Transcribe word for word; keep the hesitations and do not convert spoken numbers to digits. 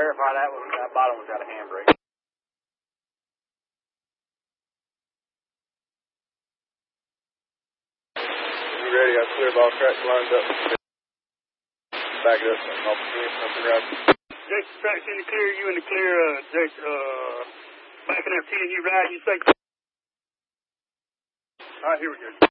verify that one. That bottom one's got a handbrake. You ready? Got clear ball tracks lined up. Back it up. Off the screen, something right. Jake, tracks in the clear. You in the clear. Uh, Jake, uh, backing up ten. You ride. You say. All right, here we go.